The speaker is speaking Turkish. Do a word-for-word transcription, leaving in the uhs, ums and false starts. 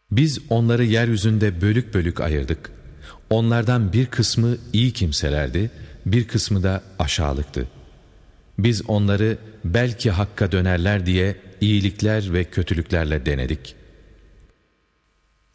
Biz onları yeryüzünde bölük bölük ayırdık. Onlardan bir kısmı iyi kimselerdi, bir kısmı da aşağılıktı. Biz onları belki hakka dönerler diye iyilikler ve kötülüklerle denedik.